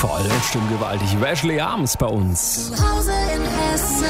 Voll und stimmgewaltig. Ashley Arms bei uns. Zu Hause in Hessen.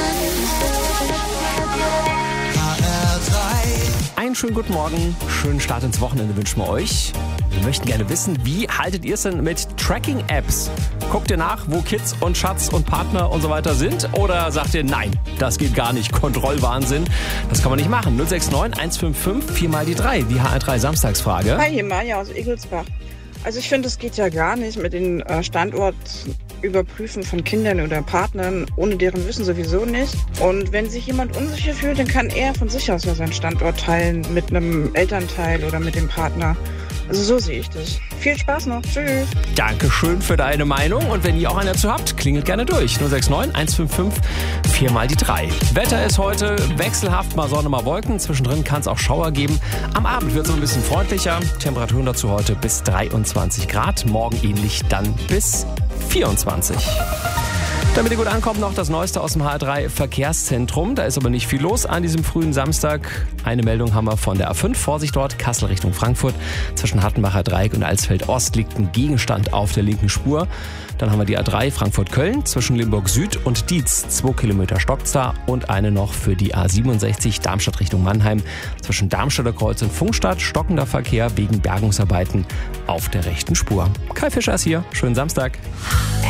Einen schönen guten Morgen, schönen Start ins Wochenende wünschen wir euch. Wir möchten gerne wissen, wie haltet ihr es denn mit Tracking-Apps? Guckt ihr nach, wo Kids und Schatz und Partner und so weiter sind? Oder sagt ihr, nein, das geht gar nicht, Kontrollwahnsinn, das kann man nicht machen. 069 155 4 mal die 3, die HR3 Samstagsfrage. Hi, hier Maja aus Egelsbach. Also ich finde, es geht ja gar nicht mit den Standortüberprüfen von Kindern oder Partnern, ohne deren Wissen sowieso nicht. Und wenn sich jemand unsicher fühlt, dann kann er von sich aus ja seinen Standort teilen mit einem Elternteil oder mit dem Partner. Also so sehe ich das. Viel Spaß noch. Tschüss. Dankeschön für deine Meinung. Und wenn ihr auch eine dazu habt, klingelt gerne durch. 069 155 4 mal die 3. Wetter ist heute wechselhaft, mal Sonne, mal Wolken. Zwischendrin kann es auch Schauer geben. Am Abend wird es so ein bisschen freundlicher. Temperaturen dazu heute bis 23 Grad. Morgen ähnlich dann bis 24. Damit ihr gut ankommt, noch das Neueste aus dem HR3 Verkehrszentrum. Da ist aber nicht viel los an diesem frühen Samstag. Eine Meldung haben wir von der A5. Vorsicht dort, Kassel Richtung Frankfurt. Zwischen Hattenbacher Dreieck und Alsfeld Ost liegt ein Gegenstand auf der linken Spur. Dann haben wir die A3 Frankfurt-Köln zwischen Limburg Süd und Dietz. 2 Kilometer stockt's da. Und eine noch für die A67 Darmstadt Richtung Mannheim. Zwischen Darmstädter Kreuz und Funkstadt stockender Verkehr wegen Bergungsarbeiten auf der rechten Spur. Kai Fischer ist hier. Schönen Samstag.